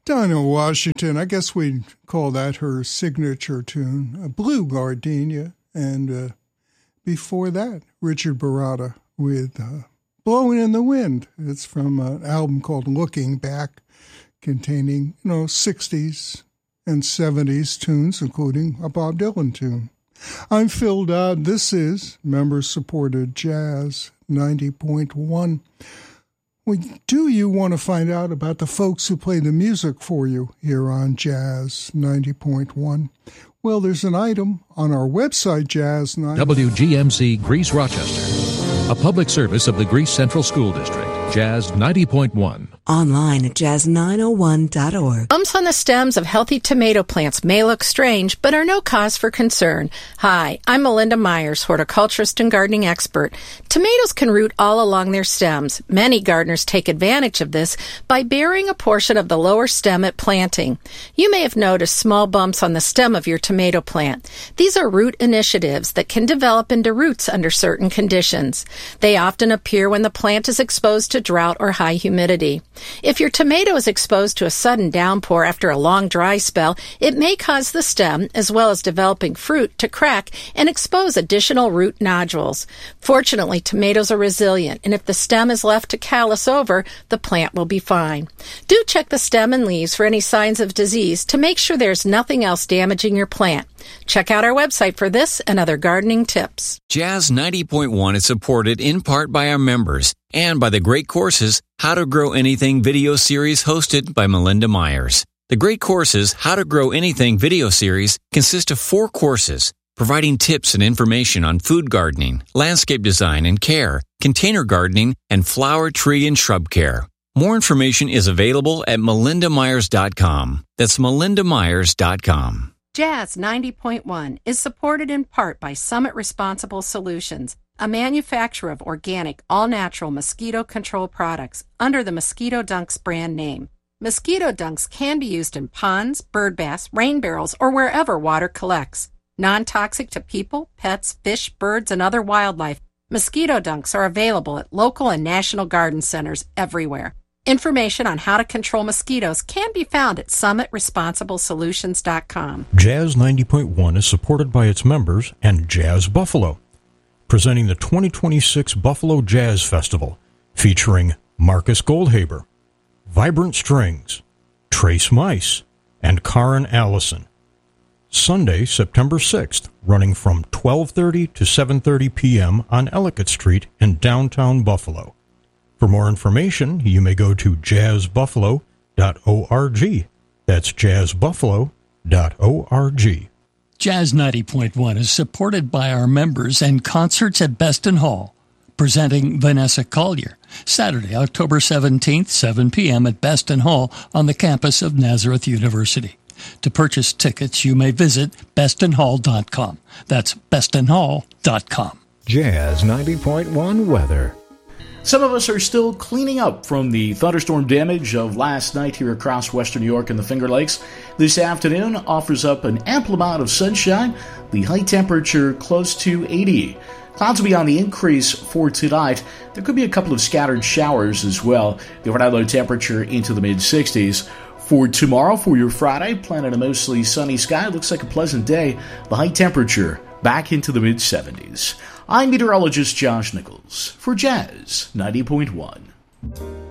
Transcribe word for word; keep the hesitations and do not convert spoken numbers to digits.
Dinah Washington, I guess we'd call that her signature tune, a Blue Gardenia. And uh, before that, Richard Baratta with uh, Blowing in the Wind. It's from an album called Looking Back, containing, you know, sixties and seventies tunes, including a Bob Dylan tune. I'm Phil Dodd. This is Member-Supported Jazz ninety point one. Well, do you want to find out about the folks who play the music for you here on Jazz ninety point one? Well, there's an item on our website, Jazz ninety. W G M C Greece Rochester, a public service of the Greece Central School District. Jazz ninety point one. Online at jazz nine oh one dot org. Bumps on the stems of healthy tomato plants may look strange, but are no cause for concern. Hi, I'm Melinda Myers, horticulturist and gardening expert. Tomatoes can root all along their stems. Many gardeners take advantage of this by burying a portion of the lower stem at planting. You may have noticed small bumps on the stem of your tomato plant. These are root initiatives that can develop into roots under certain conditions. They often appear when the plant is exposed to drought or high humidity. If your tomato is exposed to a sudden downpour after a long dry spell, it may cause the stem, as well as developing fruit, to crack and expose additional root nodules. Fortunately, tomatoes are resilient, and if the stem is left to callus over, the plant will be fine. Do check the stem and leaves for any signs of disease to make sure there's nothing else damaging your plant. Check out our website for this and other gardening tips. Jazz ninety point one is supported in part by our members and by the great courses How to Grow Anything video series hosted by Melinda Myers. The great courses How to Grow Anything video series consist of four courses providing tips and information on food gardening, landscape design and care, container gardening, and flower, tree, and shrub care. More information is available at melinda myers dot com. That's melinda myers dot com. Jazz ninety point one is supported in part by Summit Responsible Solutions, a manufacturer of organic, all-natural mosquito control products under the Mosquito Dunks brand name. Mosquito Dunks can be used in ponds, bird baths, rain barrels, or wherever water collects. Non-toxic to people, pets, fish, birds, and other wildlife, Mosquito Dunks are available at local and national garden centers everywhere. Information on how to control mosquitoes can be found at summit responsible solutions dot com. Jazz ninety point one is supported by its members and Jazz Buffalo, presenting the twenty twenty-six Buffalo Jazz Festival, featuring Marcus Goldhaber, Vibrant Strings, Trace Mice, and Karen Allison. Sunday, September sixth, running from twelve thirty to seven thirty p.m. on Ellicott Street in downtown Buffalo. For more information, you may go to jazz buffalo dot org. That's jazz buffalo dot org. Jazz ninety point one is supported by our members and concerts at Beston Hall, presenting Vanessa Collier, Saturday, October seventeenth, seven p.m. at Beston Hall on the campus of Nazareth University. To purchase tickets, you may visit beston hall dot com. That's beston hall dot com. Jazz ninety point one weather. Some of us are still cleaning up from the thunderstorm damage of last night here across western New York and the Finger Lakes. This afternoon offers up an ample amount of sunshine, the high temperature close to eighty. Clouds will be on the increase for tonight. There could be a couple of scattered showers as well. The overnight low temperature into the mid-sixties. For tomorrow, for your Friday, planning a mostly sunny sky. Looks like a pleasant day. The high temperature back into the mid-seventies. I'm meteorologist Josh Nichols for Jazz ninety point one.